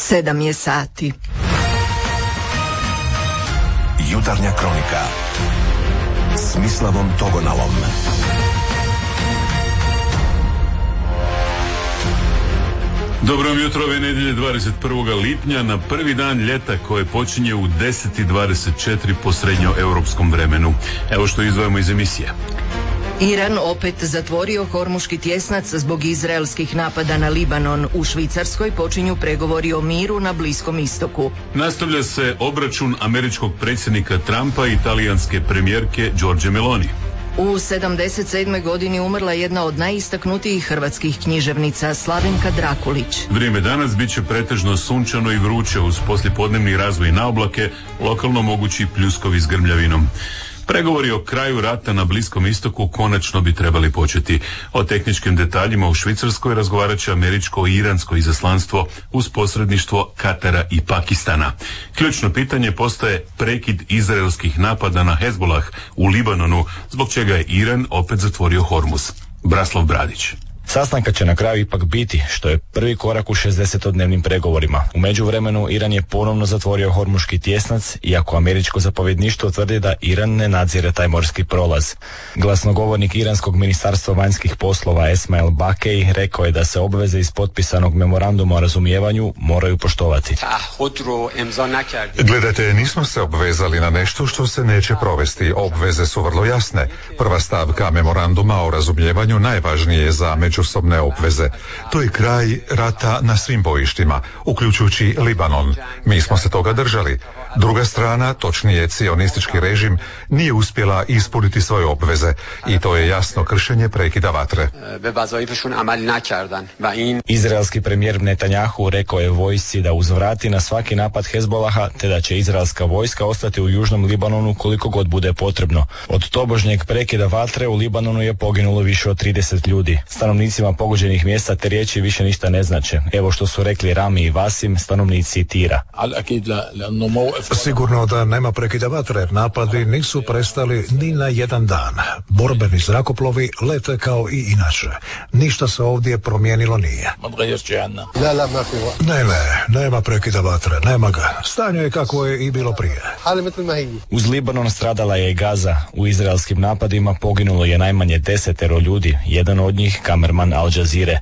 7 je sati. Jutarnja kronika s Mislavom Togonalom. Dobro vam jutro, ove nedjelje 21. lipnja na prvi dan ljeta koje počinje u 10:24 po srednjoeuropskom vremenu. Evo što izdvajamo iz emisije. Iran opet zatvorio Hormuški tjesnac zbog izraelskih napada na Libanon. U Švicarskoj počinju pregovori o miru na Bliskom istoku. Nastavlja se obračun američkog predsjednika Trumpa i talijanske premijerke Giorgie Meloni. U 77. godini umrla jedna od najistaknutijih hrvatskih književnica, Slavenka Drakulić. Vrijeme danas bit će pretežno sunčano i vruće uz poslijepodnevni razvoj na oblake, lokalno mogući pljuskovi s grmljavinom. Pregovori o kraju rata na Bliskom istoku konačno bi trebali početi. O tehničkim detaljima u Švicarskoj razgovarat će američko i iransko izaslanstvo uz posredništvo Katara i Pakistana. Ključno pitanje postaje prekid izraelskih napada na Hezbollah u Libanonu, zbog čega je Iran opet zatvorio Hormuz. Braslav Bradić. Sastanka će na kraju ipak biti, što je prvi korak u 60-dnevnim pregovorima. U međuvremenu Iran je ponovno zatvorio Hormuški tjesnac, iako američko zapovjedništvo tvrdi da Iran ne nadzire taj morski prolaz. Glasnogovornik iranskog ministarstva vanjskih poslova Esmail Bakej rekao je da se obveze iz potpisanog memoranduma o razumijevanju moraju poštovati. Gledajte, nismo se obvezali na nešto što se neće provesti. Obveze su vrlo jasne. Prva stavka memoranduma o razumijevanju najvažnije je za međusobne obveze. To je kraj rata na svim bojištima, uključujući Libanon. Mi smo se toga držali. Druga strana, točnije cionistički režim, nije uspjela ispuniti svoje obveze i to je jasno kršenje prekida vatre. Izraelski premijer Netanjahu rekao je vojsci da uzvrati na svaki napad Hezbolaha, te da će izraelska vojska ostati u južnom Libanonu koliko god bude potrebno. Od tobožnjeg prekida vatre u Libanonu je poginulo više od 30 ljudi. Stanovnicima pogođenih mjesta te riječi više ništa ne znače. Evo što su rekli Rami i Vasim, stanovnici Tira. Sigurno da nema prekida vatre, napadi nisu prestali ni na jedan dan. Borbeni zrakoplovi lete kao i inače. Ništa se ovdje promijenilo nije. Nema prekida vatre, nema ga. Stanje je kako je i bilo prije. Uz Libanon stradala je i Gaza. U izraelskim napadima poginulo je najmanje 10 ljudi, jedan od njih kamerman Al Jazeere.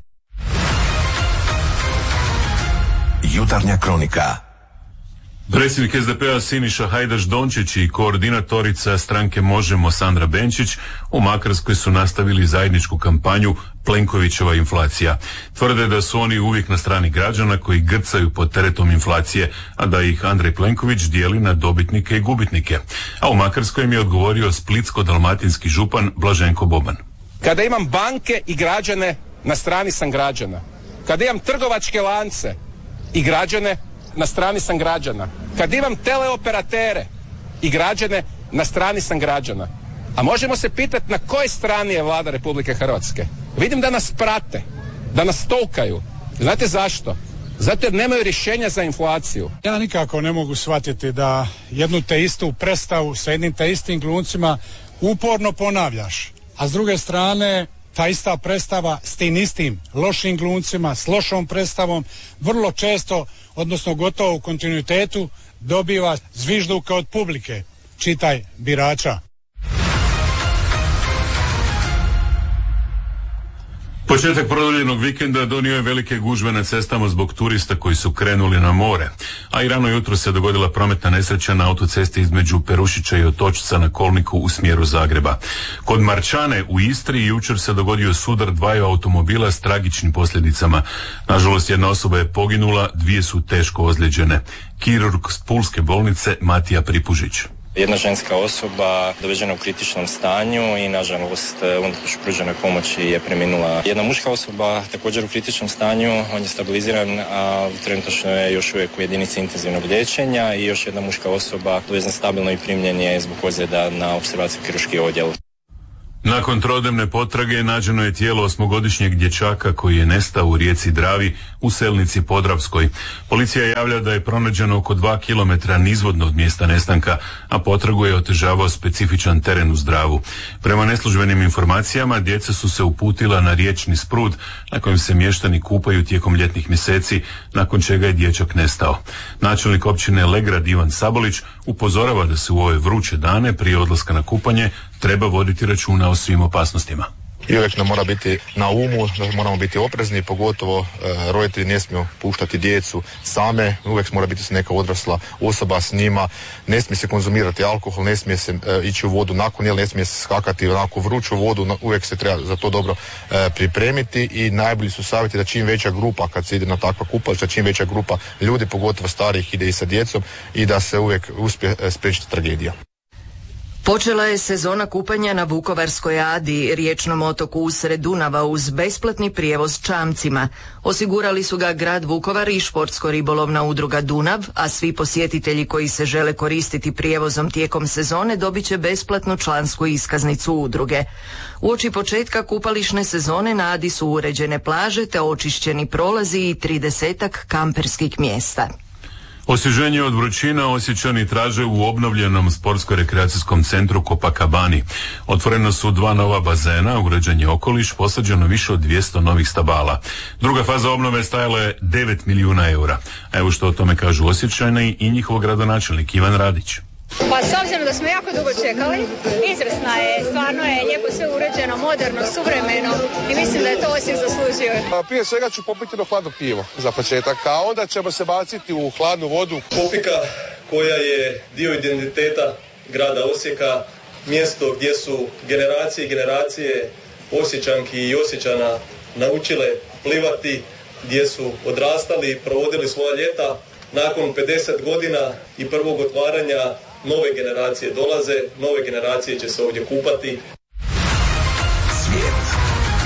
Jutarnja kronika. Predsjednik SDP-a Siniša Hajdaš Dončić i koordinatorica stranke Možemo Sandra Benčić u Makarskoj su nastavili zajedničku kampanju Plenkovićeva inflacija. Tvrde da su oni uvijek na strani građana koji grcaju pod teretom inflacije, a da ih Andrej Plenković dijeli na dobitnike i gubitnike. A u Makarskoj im je odgovorio splitsko-dalmatinski župan Blaženko Boban. Kada imam banke i građane, na strani sam građana. Kada imam trgovačke lance i građane, na strani sam građana. Kad imam teleoperatere i građane, na strani sam građana. A možemo se pitati na kojoj strani je Vlada Republike Hrvatske. Vidim da nas prate, da nas tolkaju. Znate zašto? Zato jer nemaju rješenja za inflaciju. Ja nikako ne mogu shvatiti da jednu te istu predstavu sa jednim te istim glumcima uporno ponavljaš. A s druge strane, ta ista predstava s tim istim lošim glumcima, s lošom predstavom, vrlo često, odnosno gotovo u kontinuitetu, dobiva zvižduka od publike, čitaj birača. Početak produljenog vikenda donio je velike gužve na cestama zbog turista koji su krenuli na more, a i rano jutro se dogodila prometna nesreća na autocesti između Perušića i Otočca na kolniku u smjeru Zagreba. Kod Marčane u Istri jučer se dogodio sudar dvaju automobila s tragičnim posljedicama. Nažalost, jedna osoba je poginula, dvije su teško ozlijeđene. Kirurg s Pulske bolnice Matija Pripužić. Jedna ženska osoba dovežena u kritičnom stanju i nažalost unatoč pruženoj pomoći je preminula. Jedna muška osoba također u kritičnom stanju, on je stabiliziran, a trenutačno je još uvijek u jedinici intenzivnog liječenja i još jedna muška osoba dovezena stabilno i primljen je zbog ozljeda na opservaciju kirurški odjel. Nakon trodnevne potrage nađeno je tijelo 8-godišnjeg dječaka koji je nestao u rijeci Dravi u Selnici Podravskoj. Policija javlja da je pronađeno oko 2 km nizvodno od mjesta nestanka, a potragu je otežavao specifičan teren uz Dravu. Prema neslužbenim informacijama, djeca su se uputila na riječni sprud na kojem se mještani kupaju tijekom ljetnih mjeseci, nakon čega je dječak nestao. Načelnik općine Legrad Ivan Sabolić upozorava da se u ove vruće dane prije odlaska na kupanje treba voditi računa o svim opasnostima. I uvijek nam mora biti na umu da moramo biti oprezni, pogotovo roditelji ne smiju puštati djecu same, uvijek mora biti neka odrasla osoba s njima, ne smije se konzumirati alkohol, ne smije se ići u vodu nakon ili ne smije se skakati onako vruću vodu, uvijek se treba za to dobro pripremiti i najbolji su savjeti da čim veća grupa, kad se ide na takva kupališta, čim veća grupa ljudi, pogotovo starijih, ide i sa djecom i da se uvijek uspije spriječiti tragedija. Počela je sezona kupanja na Vukovarskoj Adi, riječnom otoku usred Dunava, uz besplatni prijevoz čamcima. Osigurali su ga grad Vukovar i športsko-ribolovna udruga Dunav, a svi posjetitelji koji se žele koristiti prijevozom tijekom sezone dobit će besplatnu člansku iskaznicu udruge. Uoči početka kupališne sezone na Adi su uređene plaže te očišćeni prolazi i 30-ak kamperskih mjesta. Osvježenje od vrućina Osječani traže u obnovljenom sportsko-rekreacijskom centru Copacabani. Otvoreno su 2 nova bazena, uređen je okoliš, posađeno više od 200 novih stabala. Druga faza obnove stajala je 9 milijuna eura. A evo što o tome kažu Osječani i njihov gradonačelnik Ivan Radić. Pa s obzirom da smo jako dugo čekali, izvrsna je, stvarno je lijepo sve uređeno, moderno, suvremeno i mislim da je to Osijek zaslužio. Prije svega ću popiti jedno hladno pivo za početak, a onda ćemo se baciti u hladnu vodu. Kopika koja je dio identiteta grada Osijeka, mjesto gdje su generacije i generacije Osječanki i Osječana naučile plivati, gdje su odrastali, provodili svoja ljeta. Nakon 50 godina i prvog otvaranja nove generacije dolaze, nove generacije će se ovdje kupati. Svijet.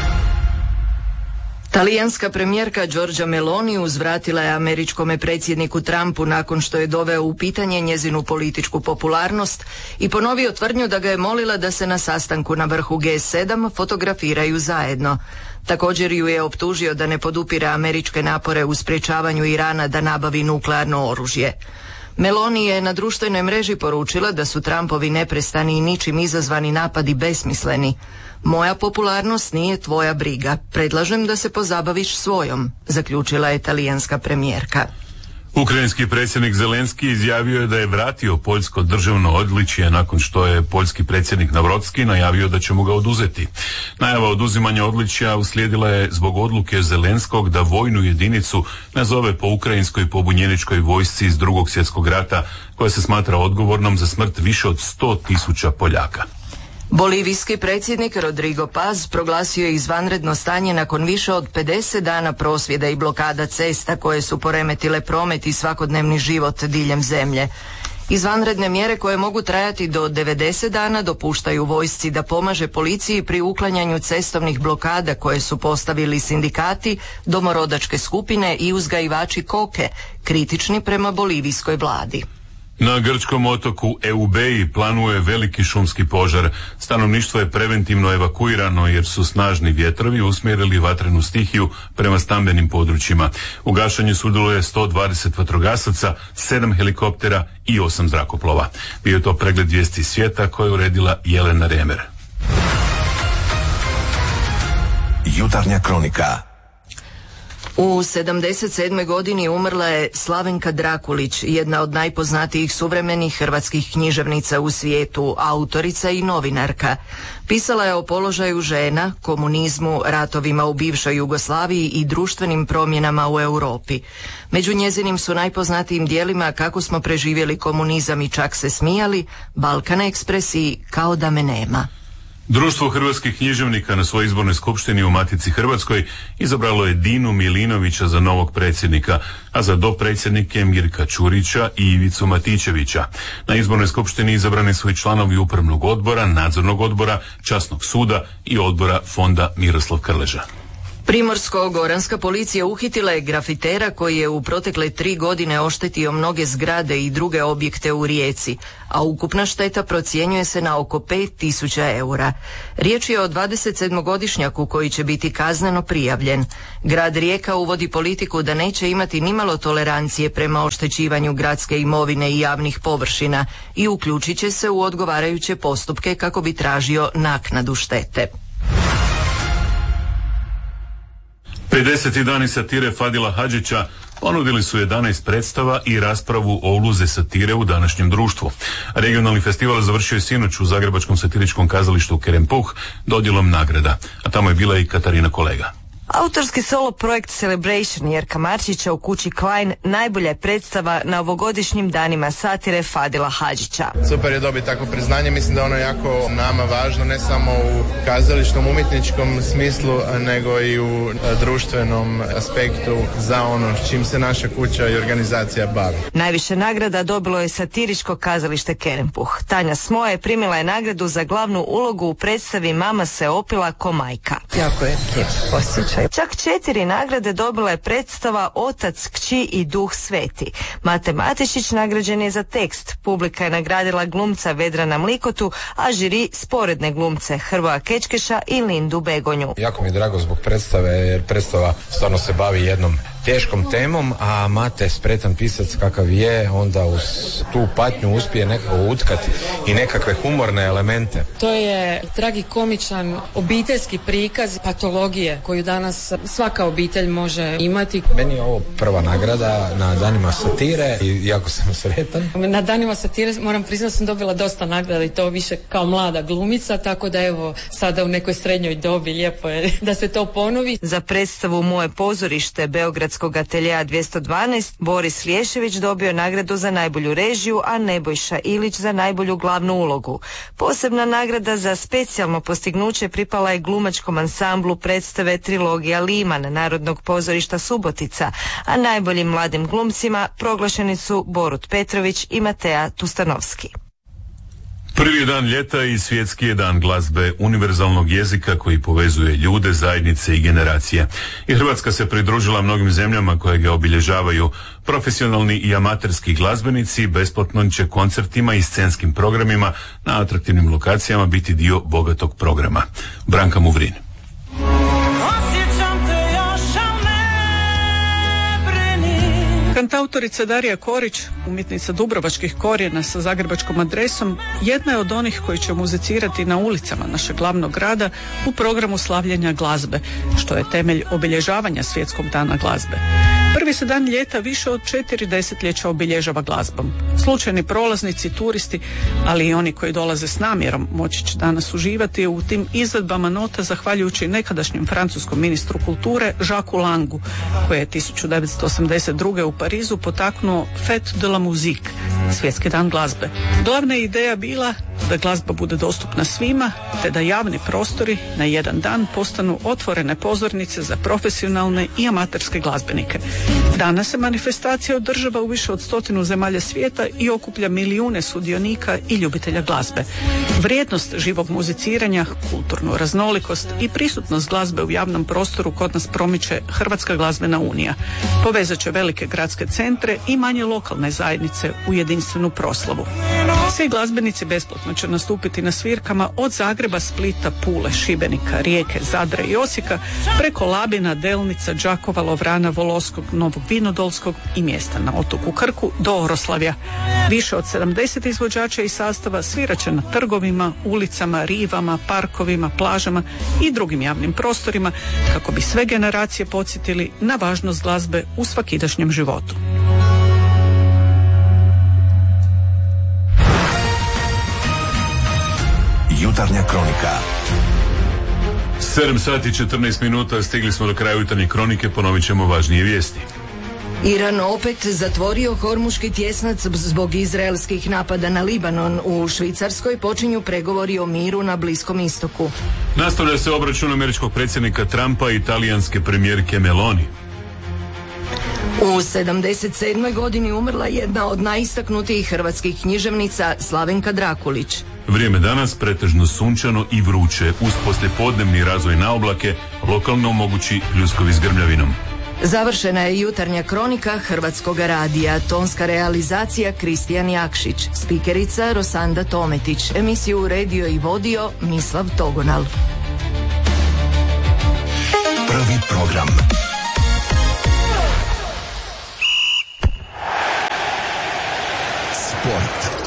Talijanska premijerka Giorgia Meloni uzvratila je američkome predsjedniku Trumpu nakon što je doveo u pitanje njezinu političku popularnost i ponovio tvrdnju da ga je molila da se na sastanku na vrhu G7 fotografiraju zajedno. Također ju je optužio da ne podupire američke napore u sprječavanju Irana da nabavi nuklearno oružje. Meloni je na društvenoj mreži poručila da su Trumpovi neprestani i ničim izazvani napadi besmisleni. Moja popularnost nije tvoja briga. Predlažem da se pozabaviš svojom, zaključila je talijanska premijerka. Ukrajinski predsjednik Zelenski izjavio je da je vratio poljsko državno odličje nakon što je poljski predsjednik Navrotski najavio da će mu ga oduzeti. Najava oduzimanja odličja uslijedila je zbog odluke Zelenskog da vojnu jedinicu nazove po ukrajinskoj pobunjeničkoj vojsci iz Drugog svjetskog rata, koja se smatra odgovornom za smrt više od 100.000 Poljaka. Bolivijski predsjednik Rodrigo Paz proglasio je izvanredno stanje nakon više od 50 dana prosvjeda i blokada cesta koje su poremetile promet i svakodnevni život diljem zemlje. Izvanredne mjere koje mogu trajati do 90 dana dopuštaju vojsci da pomaže policiji pri uklanjanju cestovnih blokada koje su postavili sindikati, domorodačke skupine i uzgajivači koke, kritični prema bolivijskoj vladi. Na grčkom otoku Eubeji planuje veliki šumski požar. Stanovništvo je preventivno evakuirano jer su snažni vjetrovi usmjerili vatrenu stihiju prema stambenim područjima. U gašenju sudjeluje 120 vatrogasaca, 7 helikoptera i 8 zrakoplova. Bio je to pregled vijesti svijeta koje je uredila Jelena Remer. Jutarnja kronika. U 77. godini umrla je Slavenka Drakulić, jedna od najpoznatijih suvremenih hrvatskih književnica u svijetu, autorica i novinarka. Pisala je o položaju žena, komunizmu, ratovima u bivšoj Jugoslaviji i društvenim promjenama u Europi. Među njezinim su najpoznatijim dijelima Kako smo preživjeli komunizam i čak se smijali, Balkan Ekspres i Kao da me nema. Društvo hrvatskih književnika na svojoj izbornoj skupštini u Matici Hrvatskoj izabralo je Dinu Milinovića za novog predsjednika, a za dopredsjednike Mirka Čurića i Ivicu Matičevića. Na izbornoj skupštini izabrani su i članovi upravnog odbora, nadzornog odbora, časnog suda i odbora fonda Miroslav Krleža. Primorsko-goranska policija uhitila je grafitera koji je u protekle 3 godine oštetio mnoge zgrade i druge objekte u Rijeci, a ukupna šteta procjenjuje se na oko 5.000 eura. Riječ je o 27-godišnjaku koji će biti kazneno prijavljen. Grad Rijeka uvodi politiku da neće imati nimalo tolerancije prema oštećivanju gradske imovine i javnih površina i uključit će se u odgovarajuće postupke kako bi tražio naknadu štete. 50. dani satire Fadila Hadžića ponudili su 11 predstava i raspravu o ulozi satire u današnjem društvu. Regionalni festival završio je sinoć u Zagrebačkom satiričkom kazalištu Kerempuh dodjelom nagrada, a tamo je bila i Katarina Kolega. Autorski solo projekt Celebration Jerka Marčića u kući Klein najbolja je predstava na ovogodišnjim danima satire Fadila Hadžića. Super je dobiti takvo priznanje, mislim da ono je jako nama važno, ne samo u kazališnom umjetničkom smislu, nego i u društvenom aspektu za ono s čim se naša kuća i organizacija bavi. Najviše nagrada dobilo je satiričko kazalište Kerempuh. Tanja Smoje primila je nagradu za glavnu ulogu u predstavi Mama se opila ko majka. Jako je osjećaj. Čak 4 nagrade dobila je predstava Otac, kći i Duh sveti. Mate Matešić nagrađen je za tekst. Publika je nagradila glumca Vedrana Mlikotu, a žiri sporedne glumce Hrvoja Kečkeša i Lindu Begonju. Jako mi je drago zbog predstave, jer predstava stvarno se bavi jednom teškom temom, a Mate, spretan pisac kakav je, onda uz tu patnju uspije nekako utkati i nekakve humorne elemente. To je tragikomičan obiteljski prikaz patologije koju danas svaka obitelj može imati. Meni je ovo prva nagrada na danima satire i jako sam sretan. Na danima satire moram priznati da sam dobila dosta nagrada i to više kao mlada glumica, tako da evo sada u nekoj srednjoj dobi lijepo je da se to ponovi. Za predstavu Moje pozorište Beogradskog ateljeja 212 Boris Lješević dobio nagradu za najbolju režiju, a Nebojša Ilić za najbolju glavnu ulogu. Posebna nagrada za specijalno postignuće pripala je glumačkom ansamblu predstave Trilogija Liman Narodnog pozorišta Subotica, a najboljim mladim glumcima proglašeni su Borut Petrović i Mateja Tustanovski. Prvi je dan ljeta i svjetski je dan glazbe, univerzalnog jezika koji povezuje ljude, zajednice i generacije. I Hrvatska se pridružila mnogim zemljama koje ga obilježavaju. Profesionalni i amaterski glazbenici besplatno će koncertima i scenskim programima na atraktivnim lokacijama biti dio bogatog programa. Branka Muvrin. Kantautorica Darija Korić, umjetnica dubrovačkih korijena sa zagrebačkom adresom, jedna je od onih koji će muzicirati na ulicama našeg glavnog grada u programu slavljenja glazbe, što je temelj obilježavanja Svjetskog dana glazbe. Prvi se dan ljeta više od 4 desetljeća obilježava glazbom. Slučajni prolaznici, turisti, ali i oni koji dolaze s namjerom moći će danas uživati u tim izvedbama nota zahvaljujući nekadašnjem francuskom ministru kulture Jacques Langu, koji je 1982. u Parizu potaknuo Fête de la Musique, Svjetski dan glazbe. Glavna ideja bila da glazba bude dostupna svima, te da javni prostori na jedan dan postanu otvorene pozornice za profesionalne i amaterske glazbenike. Danas se manifestacija održava u više od 100 zemalja svijeta i okuplja milijune sudionika i ljubitelja glazbe. Vrijednost živog muziciranja, kulturnu raznolikost i prisutnost glazbe u javnom prostoru kod nas promiče Hrvatska glazbena unija. Povezat će velike gradske centre i manje lokalne zajednice u jedinstvenu proslavu. Svi glazbenici besplatno će nastupiti na svirkama od Zagreba, Splita, Pule, Šibenika, Rijeke, Zadra i Osijeka preko Labina, Delnica, Đakova, Lovrana, Voloskog, Novog Vinodolskog i mjesta na otoku Krku do Oroslavja. Više od 70 izvođača i sastava svirat će na trgovima, ulicama, rivama, parkovima, plažama i drugim javnim prostorima kako bi sve generacije podsjetili na važnost glazbe u svakidašnjem životu. Jutarnja kronika. 7 sati 14 minuta, stigli smo do kraja jutarnje kronike, ponovit ćemo važnije vijesti. Iran opet zatvorio Hormuški tjesnac zbog izraelskih napada na Libanon. U Švicarskoj počinju pregovori o miru na Bliskom istoku. Nastavlja se obračun američkog predsjednika Trumpa i italijanske premijerke Meloni. U 77. godini umrla jedna od najistaknutijih hrvatskih književnica Slavenka Drakulić. Vrijeme danas pretežno sunčano i vruće, uz poslijepodnevni razvoj na oblake lokalno mogući pljuskovi s grmljavinom. Završena je jutarnja kronika Hrvatskog radija, tonska realizacija Kristijan Jakšić, spikerica Rosanda Tometić, emisiju uredio i vodio Mislav Togonal. Prvi program. Sport.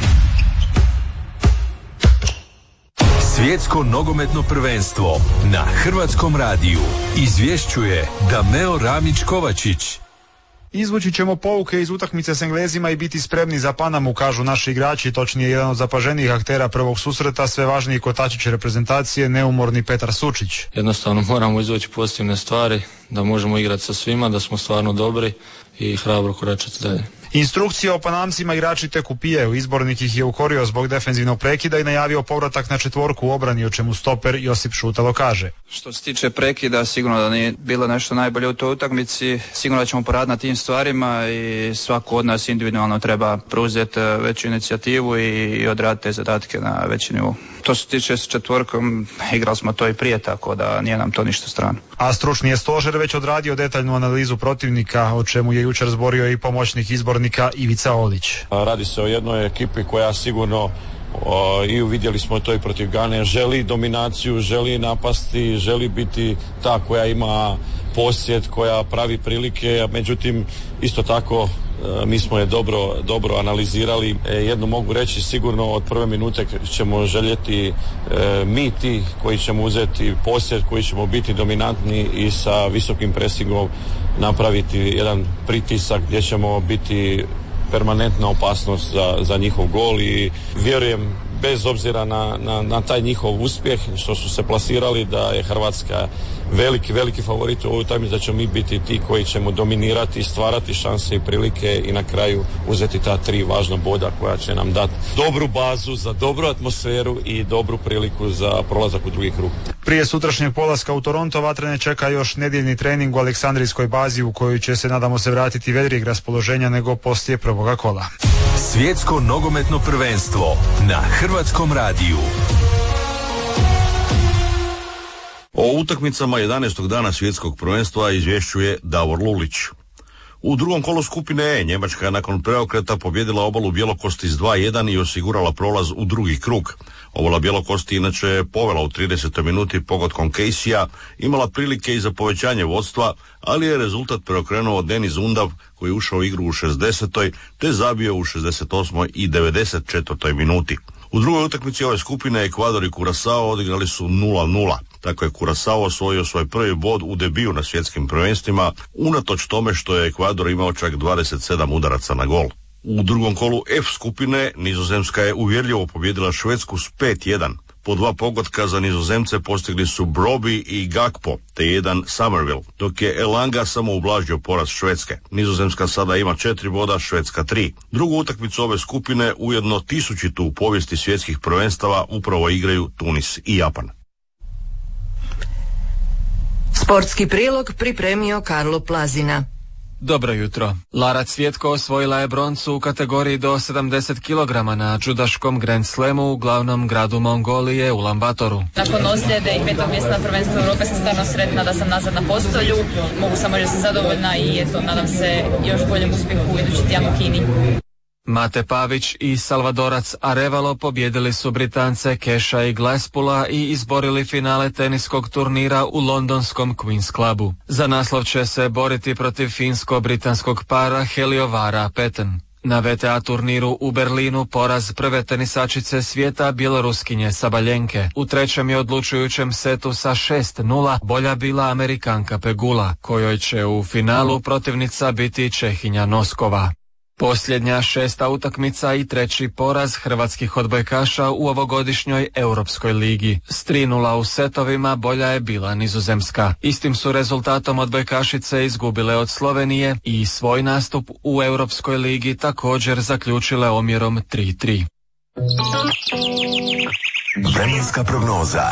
Svjetsko nogometno prvenstvo na Hrvatskom radiju izvješćuje Dameo Ramić-Kovačić. Izvući ćemo pouke iz utakmice s Englezima i biti spremni za Panamu, kažu naši igrači, točnije jedan od zapaženijih aktera prvog susreta, sve važniji kotačić reprezentacije, neumorni Petar Sučić. Jednostavno moramo izvući pozitivne stvari, da možemo igrati sa svima, da smo stvarno dobri i hrabro koračati dalje. Instrukcije o Panamcima igrači tek upijaju, izbornik ih je ukorio zbog defenzivnog prekida i najavio povratak na četvorku u obrani, o čemu stoper Josip Šutalo kaže. Što se tiče prekida, sigurno da nije bilo nešto najbolje u toj utakmici, sigurno da ćemo poraditi na tim stvarima i svako od nas individualno treba preuzeti veću inicijativu i odraditi te zadatke na veći nivou. To se tiče s četvorkom, igrali smo to i prije, tako da nije nam to ništa strano. A stručni je stožer već odradio detaljnu analizu protivnika, o čemu je jučer zborio i pomoćnik izbornika Ivica Olić. Radi se o jednoj ekipi koja sigurno, i vidjeli smo to i protiv Gane, želi dominaciju, želi napasti, želi biti ta koja ima posjed, koja pravi prilike, međutim isto tako mi smo je dobro analizirali. Jedno mogu reći, sigurno od prve minute ćemo željeti mi ti koji ćemo uzeti posjed, koji ćemo biti dominantni i sa visokim presingom napraviti jedan pritisak gdje ćemo biti permanentna opasnost za njihov gol i vjerujem bez obzira na taj njihov uspjeh što su se plasirali da je Hrvatska veliki favorit u ovoj utakmici, da ćemo mi biti ti koji ćemo dominirati, stvarati šanse i prilike i na kraju uzeti ta 3 važna boda koja će nam dati dobru bazu za dobru atmosferu i dobru priliku za prolazak u drugi krug. Prije sutrašnjeg polaska u Toronto Vatrene čeka još nedjeljni trening u Aleksandrijskoj bazi u kojoj će se, nadamo se, vratiti vedrijeg raspoloženja nego poslije prvoga kola. Svjetsko nogometno prvenstvo na Hrvatskom radiju. O utakmicama 11. dana svjetskog prvenstva izvješćuje Davor Lulić. U drugom kolu skupine E Njemačka je nakon preokreta pobjedila obalu Bjelokosti s 2-1 i osigurala prolaz u drugi krug. Obala Bjelokosti inače je povela u 30. minuti pogodkom Caseyja, imala prilike i za povećanje vodstva, ali je rezultat preokrenuo Denis Undav koji je ušao u igru u 60. te zabio u 68. i 94. minuti. U drugoj utakmici ove skupine Ekvador i Curaçao odigrali su 0-0. Tako je Curaçao osvojio svoj prvi bod u debiju na svjetskim prvenstvima, unatoč tome što je Ekvador imao čak 27 udaraca na gol. U drugom kolu F skupine Nizozemska je uvjerljivo pobijedila Švedsku s 5-1. Po 2 pogotka za Nizozemce postigli su Broby i Gakpo, te jedan Somerville, dok je Elanga samo ublažio poraz Švedske. Nizozemska sada ima 4 boda, Švedska 3. Drugu utakmicu ove skupine, ujedno 1000. u povijesti svjetskih prvenstava, upravo igraju Tunis i Japan. Sportski prilog pripremio Karlo Plazina. Dobro jutro. Lara Cvjetko osvojila je broncu u kategoriji do 70 kg na judaškom Grand Slamu u glavnom gradu Mongolije, Ulanbatoru. Nakon ozljede i 5. mjesta na prvenstvu Europe sam stvarno sretna da sam nazad na postolju. Mogu samo reći da sam zadovoljna i eto, nadam se još boljem uspjehu u idući tjedan u Kini. Mate Pavić i Salvadorac Arevalo pobjedili su Britance Keša i Glaspula i izborili finale teniskog turnira u londonskom Queen's Clubu. Za naslov će se boriti protiv finsko-britanskog para Heliovara Peten. Na VTA turniru u Berlinu poraz prve tenisačice svijeta bjeloruskinje Sabaljenke. U trećem i odlučujućem setu sa 6-0 bolja bila Amerikanka Pegula, kojoj će u finalu protivnica biti Čehinja Noskova. Posljednja 6. utakmica i treći poraz hrvatskih odbojkaša u ovogodišnjoj Europskoj ligi. S 3-0 u setovima bolja je bila Nizozemska. Istim su rezultatom odbojkašice izgubile od Slovenije i svoj nastup u Europskoj ligi također zaključile omjerom 3-3. Vremenska prognoza.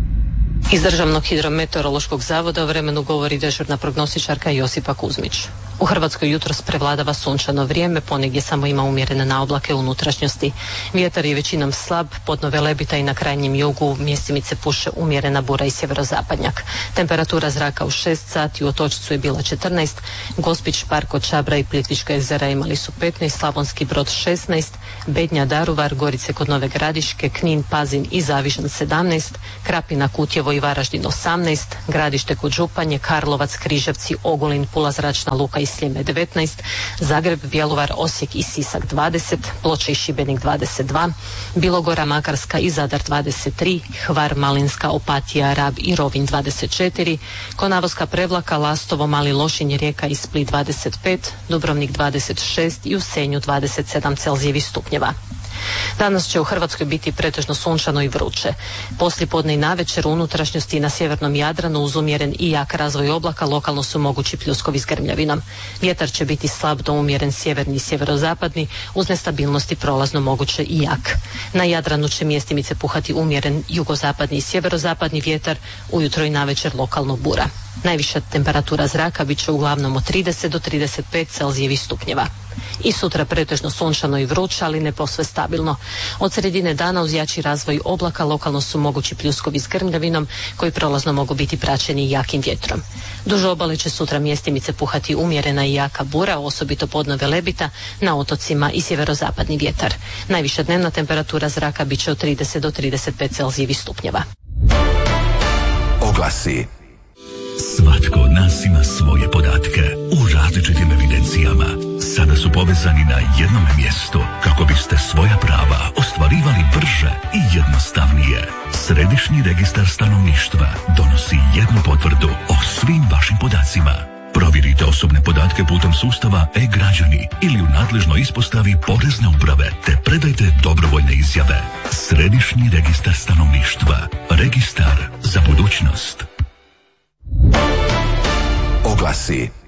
Iz Državnog hidrometeorološkog zavoda o vremenu govori dežurna prognostičarka Josipa Kuzmić. U Hrvatskoj jutros prevladava sunčano vrijeme, ponegdje samo ima umjerene naoblake u unutrašnjosti. Vjetar je većinom slab, pod Velebita i na krajnjem jugu mjestimice puše umjerena bura i sjeverozapadnjak. Temperatura zraka u 6 sati u Otočcu je bila 14, Gospić, Parko, Čabra i Plitvička jezera imali su 15, Slavonski Brod 16, Bednja, Daruvar, Gorice kod Nove Gradiške, Knin, Pazin i Zavižan 17, Krapina, Kutjevo i Varaždin 18, Gradište kod Županje, Karlovac, Križevci, Ogulin, Pula, Zračna Luka i Sljeme 19, Zagreb, Bjelovar, Osijek i Sisak 20, Ploče i Šibenik 22, Bilogora, Makarska i Zadar 23, Hvar, Malinska, Opatija, Rab i Rovinj 24, Konavoska, Prevlaka, Lastovo, Mali Lošinj, Rijeka i Split 25, Dubrovnik 26 i u Senju 27 Celzijevih stupnjeva. Danas će u Hrvatskoj biti pretežno sunčano i vruće. Poslijepodne i navečer u unutrašnjosti i na sjevernom Jadranu uz umjeren i jak razvoj oblaka lokalno su mogući pljuskovi s grmljavinom. Vjetar će biti slab do umjeren sjeverni i sjeverozapadni uz nestabilnosti prolazno moguće i jak. Na Jadranu će mjestimice puhati umjeren jugozapadni i sjeverozapadni vjetar, ujutro i navečer lokalno bura. Najviša temperatura zraka bit će uglavnom od 30 do 35 Celzijevih stupnjeva. I sutra pretežno sunčano i vruće, ali ne posve stabilno. Od sredine dana uz jači razvoj oblaka lokalno su mogući pljuskovi s grmljavinom koji prolazno mogu biti praćeni jakim vjetrom. Duž obale će sutra mjestimice puhati umjerena i jaka bura, osobito podno Velebita, na otocima i sjeverozapadni vjetar. Najviša dnevna temperatura zraka bit će od 30 do 35 Celzijevih stupnjeva. Oglasi. Svatko od nas ima svoje podatke u različitim evidencijama. Sada su povezani na jednom mjestu kako biste svoja prava ostvarivali brže i jednostavnije. Središnji registar stanovništva donosi jednu potvrdu o svim vašim podacima. Provjerite osobne podatke putem sustava e-građani ili u nadležnoj ispostavi Porezne uprave te predajte dobrovoljne izjave. Središnji registar stanovništva. Registar za budućnost. Oglasi.